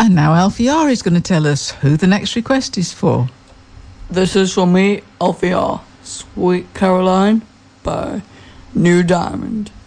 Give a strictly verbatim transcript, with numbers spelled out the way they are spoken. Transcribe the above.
And now Alfie R is going to tell us who the next request is for. This is for me, Alfie R. Sweet Caroline by New Diamond.